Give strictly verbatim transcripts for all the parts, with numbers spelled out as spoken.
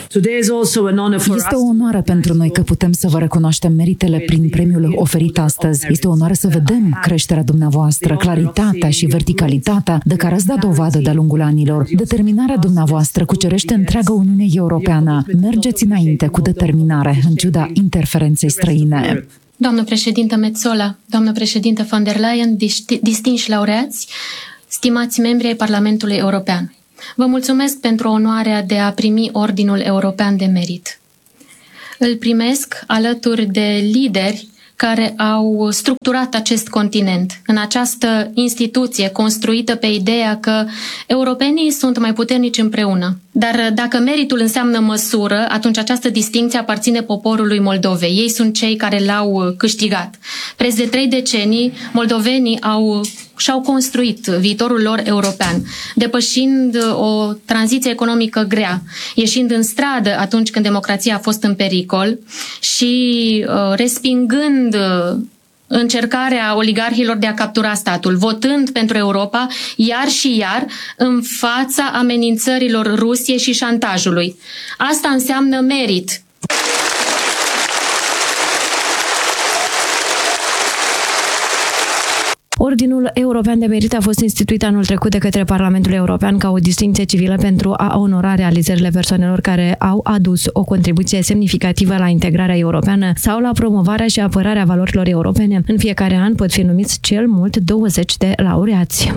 Este o onoare pentru noi că putem să vă recunoaștem meritele prin premiul oferit astăzi. Este o onoare să vedem creșterea dumneavoastră, claritatea și verticalitatea de care ați dat dovadă de-a lungul anilor. Determinarea dumneavoastră cucerește întreaga Uniune Europeană. Mergeți înainte cu determinare, în ciuda interferenței străine. Doamnă președintă Metsola, doamnă președintă von der Leyen, distinși laureați, stimați membri ai Parlamentului European, vă mulțumesc pentru onoarea de a primi Ordinul European de Merit. Îl primesc alături de lideri care au structurat acest continent, în această instituție construită pe ideea că europenii sunt mai puternici împreună. Dar dacă meritul înseamnă măsură, atunci această distincție aparține poporului Moldovei. Ei sunt cei care l-au câștigat. Preț de trei decenii, moldovenii au și-au construit viitorul lor european, depășind o tranziție economică grea, ieșind în stradă atunci când democrația a fost în pericol și uh, respingând uh, încercarea oligarhilor de a captura statul, votând pentru Europa iar și iar în fața amenințărilor Rusiei și șantajului. Asta înseamnă merit. Ordinul European de Merit a fost instituit anul trecut de către Parlamentul European ca o distincție civilă pentru a onora realizările persoanelor care au adus o contribuție semnificativă la integrarea europeană sau la promovarea și apărarea valorilor europene. În fiecare an pot fi numiți cel mult douăzeci de laureați.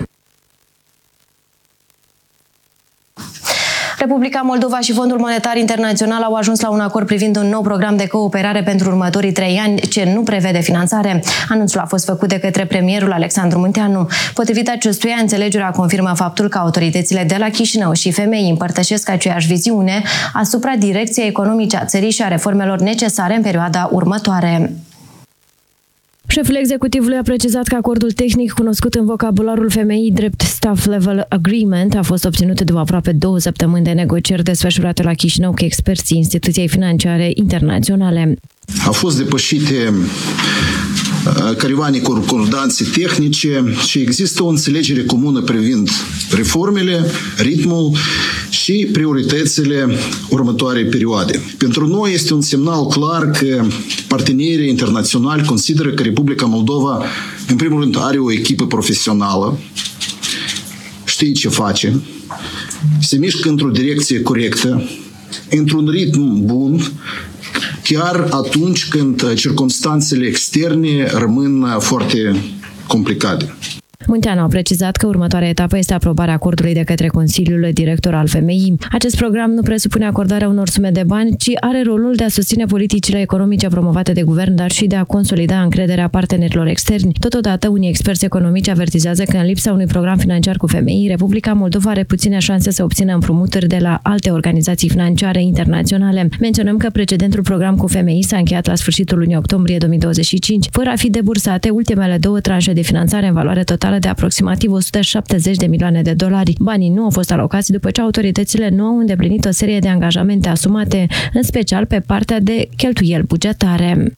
Republica Moldova și Fondul Monetar Internațional au ajuns la un acord privind un nou program de cooperare pentru următorii trei ani, ce nu prevede finanțare. Anunțul a fost făcut de către premierul Alexandru Munteanu. Potrivit acestuia, înțelegerea confirmă faptul că autoritățile de la Chișinău și femei împărtășesc aceeași viziune asupra direcției economice a țării și a reformelor necesare în perioada următoare. Șeful executivului a precizat că acordul tehnic cunoscut în vocabularul femeii drept Staff Level Agreement a fost obținut după aproape două săptămâni de negocieri desfășurate la Chișinău cu experții instituției financiare internaționale. Au fost depășite careva neconcordanțe tehnice și există o înțelegere comună privind reformele, ritmul și prioritățile următoarei perioade. Pentru noi este un semnal clar că partenerii internaționali consideră că Republica Moldova, în primul rând, are o echipă profesională, știe ce face, se mișcă într-o direcție corectă, într-un ritm bun, chiar atunci când circumstanțele externe rămân foarte complicate. Munteanu a precizat că următoarea etapă este aprobarea acordului de către Consiliul Director al F M I. Acest program nu presupune acordarea unor sume de bani, ci are rolul de a susține politicile economice promovate de guvern, dar și de a consolida încrederea partenerilor externi. Totodată, unii experți economici avertizează că în lipsa unui program financiar cu F M I, Republica Moldova are puține șanse să obțină împrumuturi de la alte organizații financiare internaționale. Menționăm că precedentul program cu F M I s-a încheiat la sfârșitul lunii octombrie două mii douăzeci și cinci, fără a fi debursate ultimele două tranșe de finanțare în valoare totală de aproximativ o sută șaptezeci de milioane de dolari. Banii nu au fost alocați după ce autoritățile nu au îndeplinit o serie de angajamente asumate, în special pe partea de cheltuieli bugetare.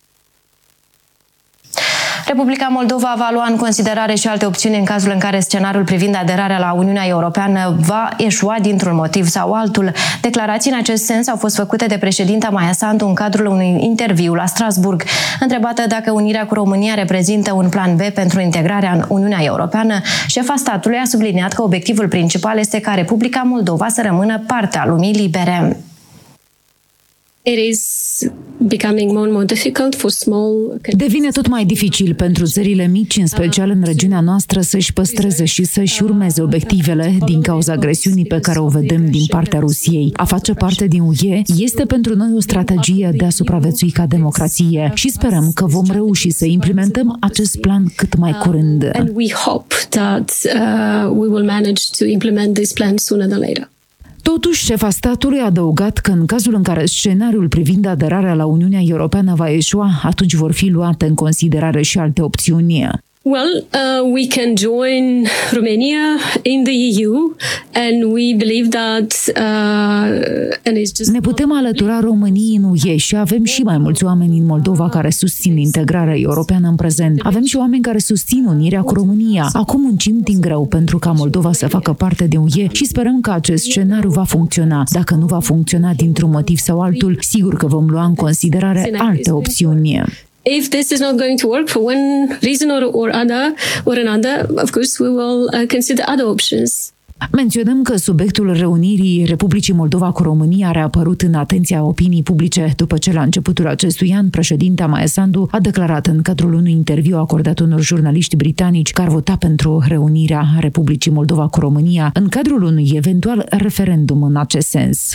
Republica Moldova va lua în considerare și alte opțiuni în cazul în care scenariul privind aderarea la Uniunea Europeană va eșua dintr-un motiv sau altul. Declarații în acest sens au fost făcute de președinta Maia Sandu în cadrul unui interviu la Strasbourg. Întrebată dacă unirea cu România reprezintă un plan B pentru integrarea în Uniunea Europeană, șefa statului a subliniat că obiectivul principal este ca Republica Moldova să rămână parte a lumii libere. It is becoming more and more difficult for small... Devine tot mai dificil pentru țările mici, în special în regiunea noastră, să-și păstreze și să-și urmeze obiectivele din cauza agresiunii pe care o vedem din partea Rusiei. A face parte din U E este pentru noi o strategie de a supraviețui ca democrație și sperăm că vom reuși să implementăm acest plan cât mai curând. And we hope that uh, we will manage to implement this plan sooner than later. Totuși, șefa statului a adăugat că în cazul în care scenariul privind aderarea la Uniunea Europeană va eșua, atunci vor fi luate în considerare și alte opțiuni. Well, uh, we can join Romania in the E U, and we believe that uh, and it's just Ne putem alătura României în U E și avem și mai mulți oameni în Moldova care susțin integrarea europeană în prezent. Avem și oameni care susțin unirea cu România. Acum muncim din greu pentru ca Moldova să facă parte de U E și sperăm că acest scenariu va funcționa. Dacă nu va funcționa dintr-un motiv sau altul, sigur că vom lua în considerare alte opțiuni. If this is not going to work for one reason or, or other or another, of course we will uh, consider other options. Menționăm că subiectul reunirii Republicii Moldova cu România a reapărut în atenția opiniei publice după ce la începutul acestui an președinta Maia Sandu a declarat în cadrul unui interviu acordat unor jurnaliști britanici că ar vota pentru reunirea Republicii Moldova cu România în cadrul unui eventual referendum în acest sens.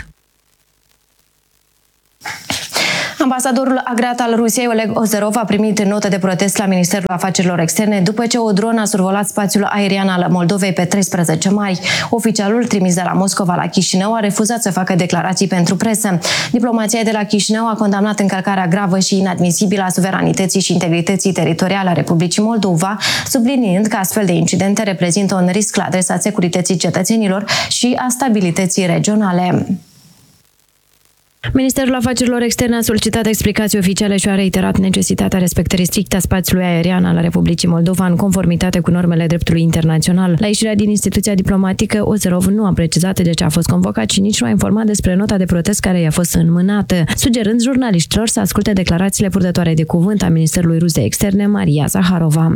Ambasadorul agreat al Rusiei, Oleg Ozerov, a primit notă de protest la Ministerul Afacerilor Externe după ce o dronă a survolat spațiul aerian al Moldovei pe treisprezece mai. Oficialul trimis de la Moscova la Chișinău a refuzat să facă declarații pentru presă. Diplomația de la Chișinău a condamnat încălcarea gravă și inadmisibilă a suveranității și integrității teritoriale a Republicii Moldova, subliniind că astfel de incidente reprezintă un risc la adresa securității cetățenilor și a stabilității regionale. Ministerul Afacerilor Externe a solicitat explicații oficiale și a reiterat necesitatea respectării stricte a spațiului aerian al Republicii Moldova în conformitate cu normele dreptului internațional. La ieșirea din instituția diplomatică, Ozerov nu a precizat de ce a fost convocat și nici nu a informat despre nota de protest care i-a fost înmânată, sugerând jurnaliștilor să asculte declarațiile purtătoare de cuvânt a Ministerului Rus de Externe, Maria Zaharova.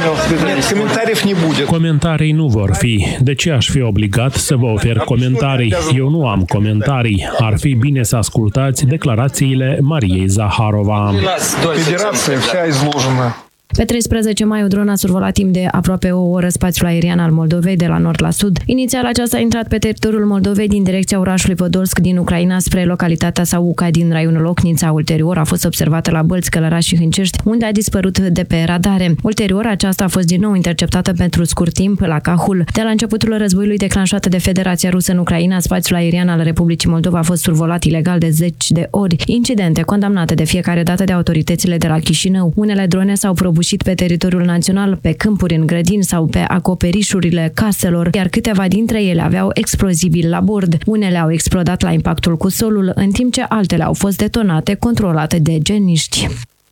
Comentarii nu vor fi. De ce aș fi obligat să vă ofer comentarii? Eu nu am comentarii. Ar fi bine să ascultați declarațiile Mariei Zaharova. Federația vся изложена. Pe treisprezece mai, o dronă a survolat timp de aproape o oră spațiul aerian al Moldovei de la nord la sud. Inițial, aceasta a intrat pe teritoriul Moldovei din direcția orașului Podolsk din Ucraina spre localitatea Sauca din raionul Ocnița. Ulterior a fost observată la Bălți, Călărași și Hâncești, unde a dispărut de pe radare. Ulterior, aceasta a fost din nou interceptată pentru scurt timp la Cahul. De la începutul războiului declanșat de Federația Rusă în Ucraina, spațiul aerian al Republicii Moldova a fost survolat ilegal de zeci de ori. Incidente condamnate de fiecare dată de autoritățile de la Chișinău. Unele drone s-au prăbușit pe teritoriul național, pe câmpuri, în grădini sau pe acoperișurile caselor, iar câteva dintre ele aveau explozibili la bord. Unele au explodat la impactul cu solul, în timp ce altele au fost detonate, controlate de geniști.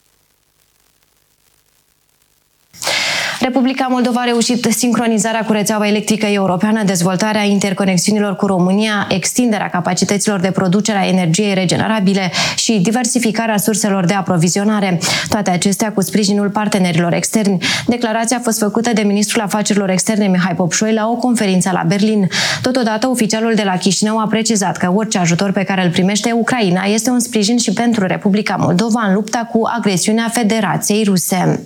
Republica Moldova a reușit sincronizarea cu rețeaua electrică europeană, dezvoltarea interconexiunilor cu România, extinderea capacităților de producere a energiei regenerabile și diversificarea surselor de aprovizionare. Toate acestea cu sprijinul partenerilor externi. Declarația a fost făcută de ministrul afacerilor externe Mihai Popșoi la o conferință la Berlin. Totodată, oficialul de la Chișinău a precizat că orice ajutor pe care îl primește Ucraina este un sprijin și pentru Republica Moldova în lupta cu agresiunea Federației Ruse.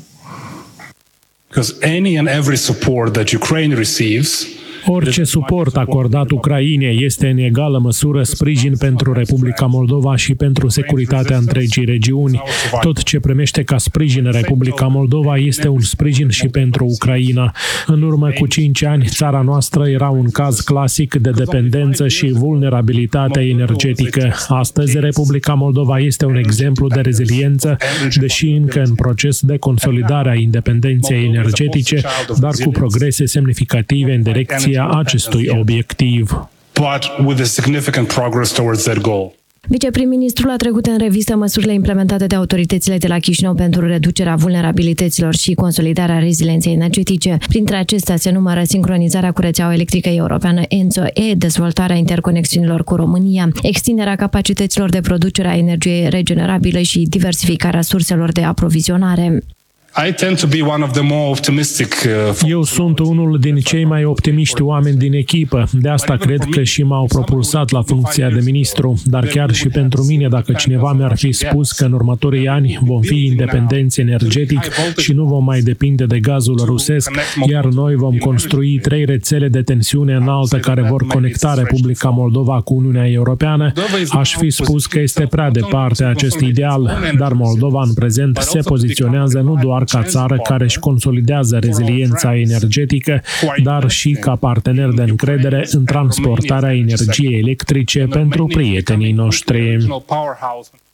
Because any and every support that Ukraine receives Orice suport acordat Ucrainei este în egală măsură sprijin pentru Republica Moldova și pentru securitatea întregii regiuni. Tot ce primește ca sprijin Republica Moldova este un sprijin și pentru Ucraina. În urmă cu cinci ani, țara noastră era un caz clasic de dependență și vulnerabilitate energetică. Astăzi, Republica Moldova este un exemplu de reziliență, deși încă în proces de consolidare a independenței energetice, dar cu progrese semnificative în direcția acestui obiectiv. But with a significant progress towards that goal. Viceprim-ministrul a trecut în revistă măsurile implementate de autoritățile de la Chișinău pentru reducerea vulnerabilităților și consolidarea rezilienței energetice. Printre acestea se numără sincronizarea cu rețeaua electrică europeană ENTSO-E, dezvoltarea interconexiunilor cu România, extinderea capacităților de producere a energiei regenerabile și diversificarea surselor de aprovizionare. I tend to be one of the more optimistic. Eu sunt unul din cei mai optimiști oameni din echipă. De asta cred că și m-au propulsat la funcția de ministru. Dar chiar și pentru mine, dacă cineva mi-ar fi spus că în următorii ani vom fi independenți energetic și nu vom mai depinde de gazul rusesc, iar noi vom construi trei rețele de tensiune înaltă care vor conecta Republica Moldova cu Uniunea Europeană, aș fi spus că este prea departe acest ideal. Dar Moldova în prezent se poziționează nu doar ca țară care își consolidează reziliența energetică, dar și ca partener de încredere în transportarea energiei electrice pentru prietenii noștri.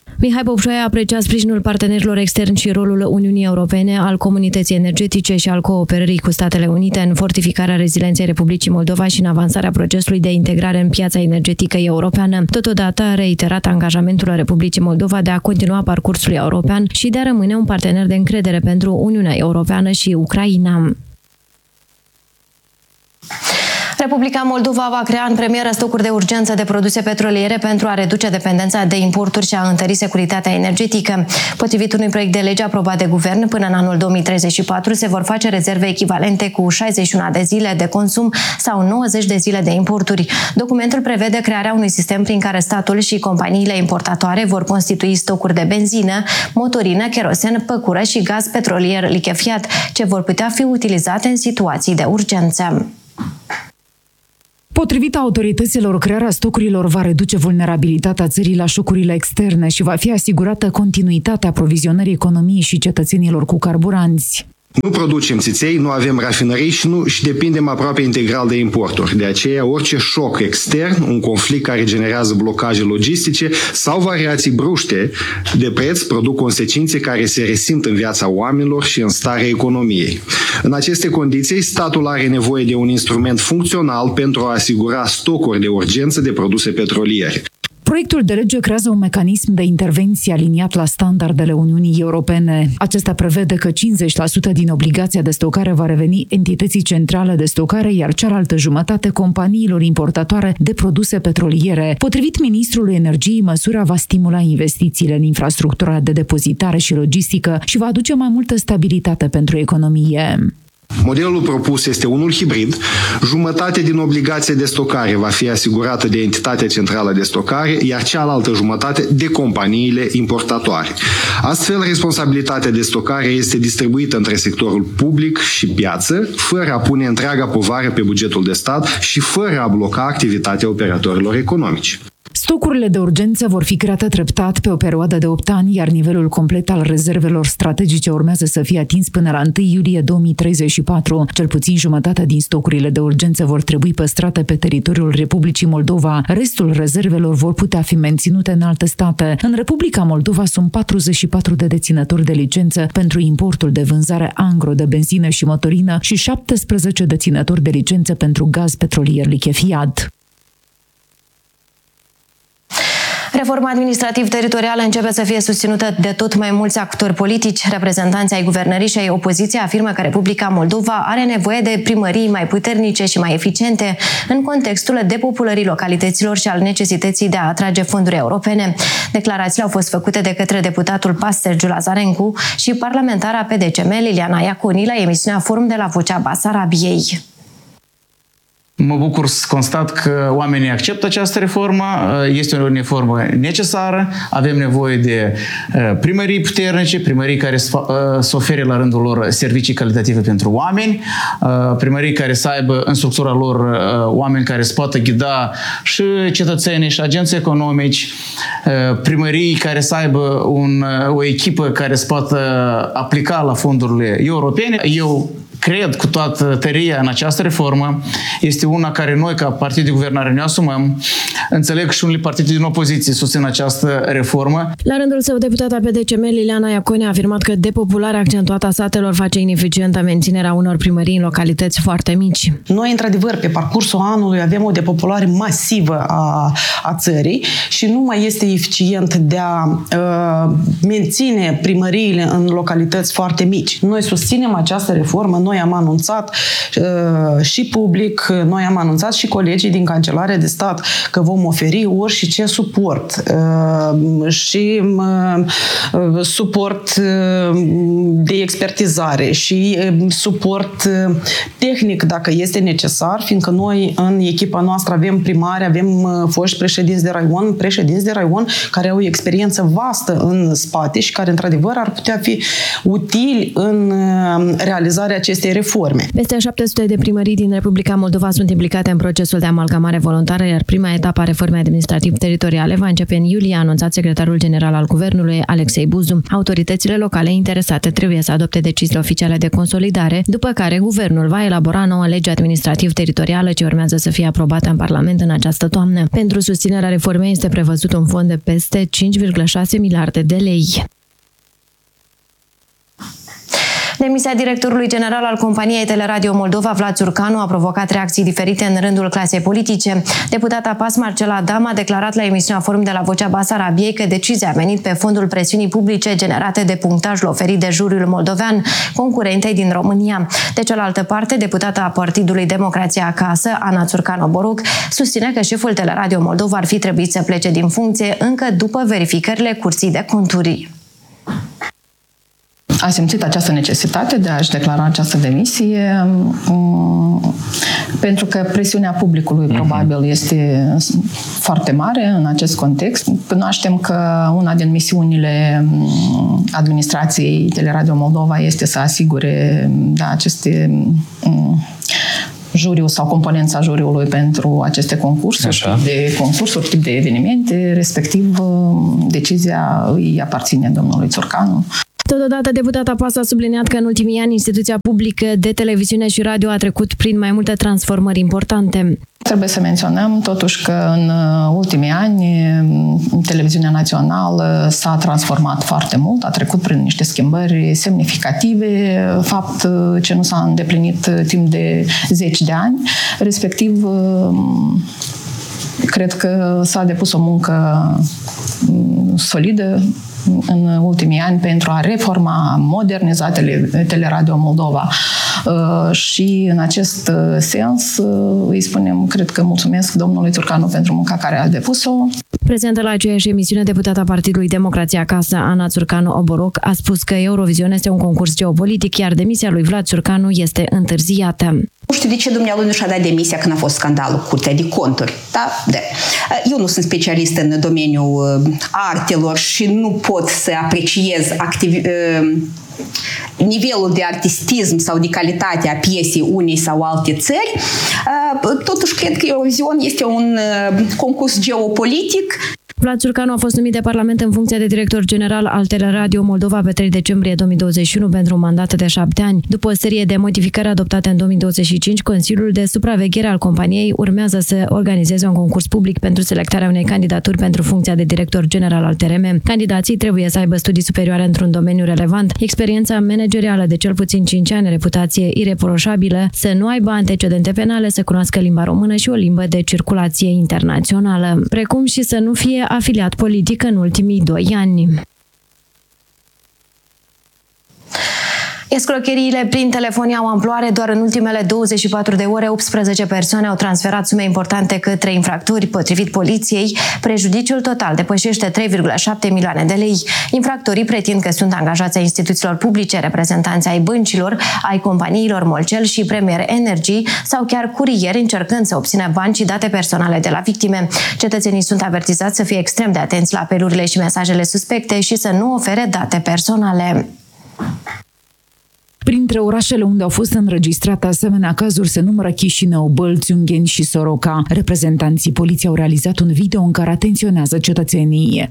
Mihai Bobșoaia aprecia sprijinul partenerilor externi și rolul Uniunii Europene, al comunității energetice și al cooperării cu Statele Unite în fortificarea rezilienței Republicii Moldova și în avansarea procesului de integrare în piața energetică europeană. Totodată a reiterat angajamentul Republicii Moldova de a continua parcursul european și de a rămâne un partener de încredere pentru Uniunea Europeană și Ucraina. Republica Moldova va crea în premieră stocuri de urgență de produse petroliere pentru a reduce dependența de importuri și a întări securitatea energetică. Potrivit unui proiect de lege aprobat de guvern, până în anul două mii treizeci și patru se vor face rezerve echivalente cu șaizeci și unu de zile de consum sau nouăzeci de zile de importuri. Documentul prevede crearea unui sistem prin care statul și companiile importatoare vor constitui stocuri de benzină, motorină, kerosen, păcură și gaz petrolier lichefiat, ce vor putea fi utilizate în situații de urgență. Potrivit autorităților, crearea stocurilor va reduce vulnerabilitatea țării la șocurile externe și va fi asigurată continuitatea aprovizionării economiei și cetățenilor cu carburanți. Nu producem țiței, nu avem rafinării și, nu, și depindem aproape integral de importuri. De aceea, orice șoc extern, un conflict care generează blocaje logistice sau variații bruște de preț produc consecințe care se resimt în viața oamenilor și în starea economiei. În aceste condiții, statul are nevoie de un instrument funcțional pentru a asigura stocuri de urgență de produse petroliere. Proiectul de lege creează un mecanism de intervenție aliniat la standardele Uniunii Europene. Acesta prevede că cincizeci la sută din obligația de stocare va reveni entității centrale de stocare, iar cealaltă jumătate companiilor importatoare de produse petroliere. Potrivit ministrului Energiei, măsura va stimula investițiile în infrastructura de depozitare și logistică și va aduce mai multă stabilitate pentru economie. Modelul propus este unul hibrid. Jumătate din obligația de stocare va fi asigurată de entitatea centrală de stocare, iar cealaltă jumătate de companiile importatoare. Astfel, responsabilitatea de stocare este distribuită între sectorul public și piață, fără a pune întreaga povară pe bugetul de stat și fără a bloca activitatea operatorilor economici. Stocurile de urgență vor fi create treptat pe o perioadă de opt ani, iar nivelul complet al rezervelor strategice urmează să fie atins până la întâi iulie două mii treizeci și patru. Cel puțin jumătate din stocurile de urgență vor trebui păstrate pe teritoriul Republicii Moldova. Restul rezervelor vor putea fi menținute în alte state. În Republica Moldova sunt patruzeci și patru de deținători de licență pentru importul de vânzare angro de benzină și motorină și șaptesprezece deținători de licență pentru gaz petrolier lichefiat. Reforma administrativ-teritorială începe să fie susținută de tot mai mulți actori politici. Reprezentanții ai guvernării și ai opoziției afirmă că Republica Moldova are nevoie de primării mai puternice și mai eficiente în contextul depopulării localităților și al necesității de a atrage fonduri europene. Declarațiile au fost făcute de către deputatul P A S Sergiu Lazarencu și parlamentara P D C M Liliana Iaconi la emisiunea Forum de la Vocea Basarabiei. Mă bucur să constat că oamenii acceptă această reformă. Este o reformă necesară. Avem nevoie de primării puternice, primării care să ofere la rândul lor servicii calitative pentru oameni, primării care să aibă în structura lor oameni care să poată ghida și cetățenii și agenții economici, primării care să aibă un, o echipă care să poată aplica la fondurile europene. Eu cred cu toată tăria în această reformă. Este una care noi, ca partid de guvernare, ne asumăm. Înțeleg că și unele partide din opoziție susțin această reformă. La rândul său, deputata P D C M Liliana Iaconi a afirmat că depopularea accentuată a satelor face ineficientă menținerea unor primării în localități foarte mici. Noi, într-adevăr, pe parcursul anului avem o depopulare masivă a, a țării și nu mai este eficient de a uh, menține primăriile în localități foarte mici. Noi susținem această reformă. Noi am anunțat uh, și public, noi am anunțat și colegii din Cancelarea de Stat că vom oferi ori și ce suport. Uh, și uh, suport uh, de expertizare și uh, suport uh, tehnic dacă este necesar, fiindcă noi în echipa noastră avem primari, avem uh, foști președinți de raion, președinți de raion care au o experiență vastă în spate și care într-adevăr ar putea fi utili în uh, realizarea acestei reforme. Peste șapte sute de primării din Republica Moldova sunt implicate în procesul de amalgamare voluntară, iar prima etapă etapa reformei administrativ-teritoriale va începe în iulie, a anunțat secretarul general al Guvernului, Alexei Buzu. Autoritățile locale interesate trebuie să adopte deciziile oficiale de consolidare, după care Guvernul va elabora noua lege administrativ-teritorială ce urmează să fie aprobată în Parlament în această toamnă. Pentru susținerea reformei este prevăzut un fond de peste cinci virgulă șase miliarde de lei. Demisia directorului general al companiei Teleradio Moldova, Vlad Țurcanu, a provocat reacții diferite în rândul clasei politice. Deputata P A S, Marcela Dam, a declarat la emisiunea Forum de la Vocea Basarabiei că decizia a venit pe fondul presiunii publice generate de punctajul oferit de juriul moldovean concurentei din România. De cealaltă parte, deputata a Partidului Democrația Acasă, Ana Țurcanu-Boruc, susține că șeful Teleradio Moldova ar fi trebuit să plece din funcție încă după verificările Curții de Conturi. A simțit această necesitate de a-și declara această demisie pentru că presiunea publicului probabil este foarte mare în acest context. Cunoaștem că una din misiunile administrației Teleradio Moldova este să asigure da, aceste juriul sau componența juriului pentru aceste concursuri, tip de concursuri, tip de evenimente, respectiv decizia îi aparține domnului Țurcanu. Totodată, deputata P A S a subliniat că în ultimii ani instituția publică de televiziune și radio a trecut prin mai multe transformări importante. Trebuie să menționăm totuși că în ultimii ani televiziunea națională s-a transformat foarte mult, a trecut prin niște schimbări semnificative, fapt ce nu s-a îndeplinit timp de zeci de ani, respectiv cred că s-a depus o muncă solidă în ultimii ani pentru a reforma, moderniza tele, Teleradio Moldova. Și în acest sens îi spunem, cred că mulțumesc domnului Țurcanu pentru munca care a depus-o. Prezentă la aceeași emisiune, deputata Partidului Democrația Acasă, Ana Țurcanu-Oboroc, a spus că Eurovision este un concurs geopolitic, iar demisia lui Vlad Țurcanu este întârziată. Nu știu de ce dumnealui nu și-a dat demisia când a fost scandalul cu Curtea de Conturi. Da? De. Eu nu sunt specialist în domeniul artelor și nu pot să apreciez activi- nivelul de artistism sau de calitate a piesei unei sau alte țări. Totuși, cred că Eurovision este un concurs geopolitic. Vlad Țurcanu a fost numit de Parlament în funcție de director general al Teleradio Moldova pe trei decembrie două mii douăzeci și unu pentru un mandat de șapte ani. După o serie de modificări adoptate în două mii douăzeci și cinci, Consiliul de Supraveghere al companiei urmează să organizeze un concurs public pentru selectarea unei candidaturi pentru funcția de director general al T R M. Candidații trebuie să aibă studii superioare într-un domeniu relevant, experiența managerială de cel puțin cinci ani, reputație ireproșabilă, să nu aibă antecedente penale, să cunoască limba română și o limbă de circulație internațională, precum și să nu fie afiliat politic în ultimii doi ani. Escrocheriile prin telefonie au amploare. Doar în ultimele douăzeci și patru de ore, optsprezece persoane au transferat sume importante către infractori. Potrivit poliției, prejudiciul total depășește trei virgulă șapte milioane de lei. Infractorii pretind că sunt angajați ai instituțiilor publice, reprezentanți ai băncilor, ai companiilor Molcel și Premier Energy sau chiar curieri încercând să obțină bani și date personale de la victime. Cetățenii sunt avertizați să fie extrem de atenți la apelurile și mesajele suspecte și să nu ofere date personale. Printre orașele unde au fost înregistrate asemenea cazuri se numără Chișinău, Bălți, Ungheni și Soroca. Reprezentanții poliției au realizat un video în care atenționează cetățenii.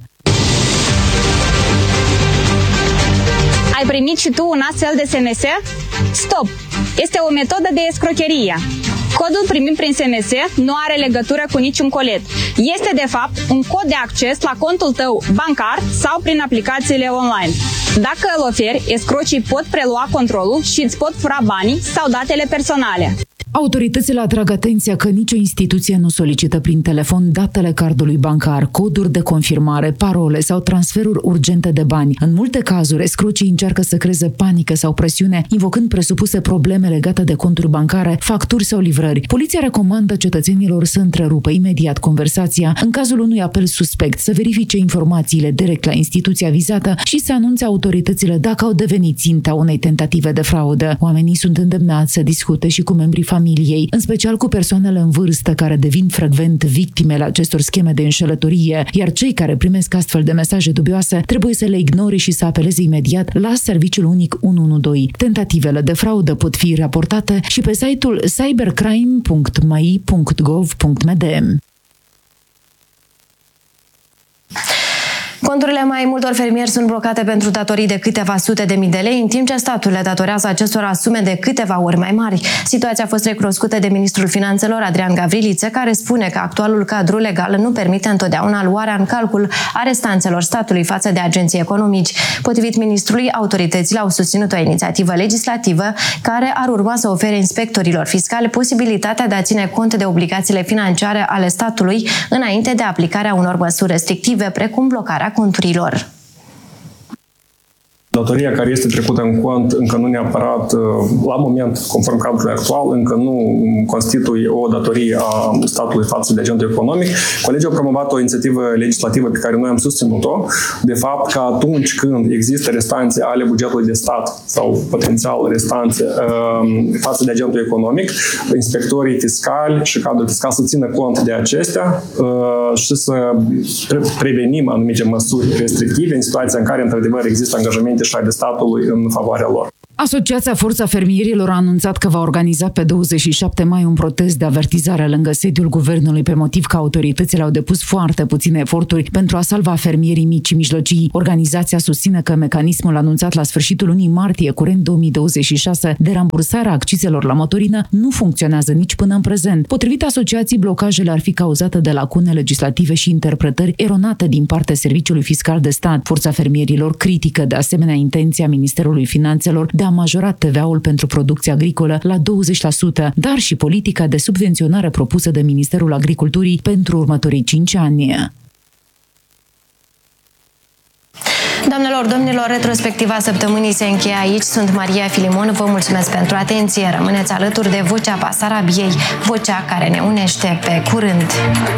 Ai primit și tu un astfel de S M S? Stop! Este o metodă de escrocherie. Codul primit prin S M S nu are legătură cu niciun colet. Este, de fapt, un cod de acces la contul tău bancar sau prin aplicațiile online. Dacă îl oferi, escrocii pot prelua controlul și îți pot fura banii sau datele personale. Autoritățile atrag atenția că nicio instituție nu solicită prin telefon datele cardului bancar, coduri de confirmare, parole sau transferuri urgente de bani. În multe cazuri, escrocii încearcă să creeze panică sau presiune, invocând presupuse probleme legate de conturi bancare, facturi sau livrări. Poliția recomandă cetățenilor să întrerupă imediat conversația în cazul unui apel suspect, să verifice informațiile direct la instituția vizată și să anunțe autoritățile dacă au devenit ținta unei tentative de fraudă. Oamenii sunt îndemnați să discute și cu membrii familiei, în special cu persoanele în vârstă care devin frecvent victimele acestor scheme de înșelătorie, iar cei care primesc astfel de mesaje dubioase trebuie să le ignore și să apeleze imediat la serviciul unic unu unu doi. Tentativele de fraudă pot fi raportate și pe site-ul cybercrime punct m a i punct gov punct m d. Conturile mai multor fermieri sunt blocate pentru datorii de câteva sute de mii de lei, în timp ce statul le datorează acestora sume de câteva ori mai mari. Situația a fost recunoscută de ministrul Finanțelor, Adrian Gavriliță, care spune că actualul cadru legal nu permite întotdeauna luarea în calcul a restanțelor statului față de agenții economici. Potrivit ministrului, autoritățile au susținut o inițiativă legislativă care ar urma să ofere inspectorilor fiscale posibilitatea de a ține cont de obligațiile financiare ale statului înainte de aplicarea unor măsuri restrictive, precum blocarea conturilor. Datoria care este trecută în cont încă nu neapărat, la moment, conform cadrului actual, încă nu constituie o datorie a statului față de agentul economic. Colegii au promovat o inițiativă legislativă pe care noi am susținut-o, de fapt că atunci când există restanțe ale bugetului de stat sau potențial restanțe față de agentul economic, inspectorii fiscali și cadrul fiscal să țină cont de acestea și să prevenim anumite măsuri restrictive în situația în care, într-adevăr, există angajamente și ale statului în favoarea lor. Asociația Forța Fermierilor a anunțat că va organiza pe douăzeci și șapte mai un protest de avertizare lângă sediul guvernului pe motiv că autoritățile au depus foarte puține eforturi pentru a salva fermierii mici și mijlocii. Organizația susține că mecanismul anunțat la sfârșitul lunii martie curent două mii douăzeci și șase de rambursarea accizelor la motorină nu funcționează nici până în prezent. Potrivit asociației, blocajele ar fi cauzate de lacune legislative și interpretări eronate din partea Serviciului Fiscal de Stat. Forța Fermierilor critică de asemenea intenția Ministerului Finanțelor de a majora T V A-ul pentru producția agricolă la douăzeci la sută, dar și politica de subvenționare propusă de Ministerul Agriculturii pentru următorii cinci ani. Doamnelor, domnilor, retrospectiva săptămânii se încheie aici. Sunt Maria Filimon, vă mulțumesc pentru atenție. Rămâneți alături de Vocea Basarabiei, vocea care ne unește. Pe curând!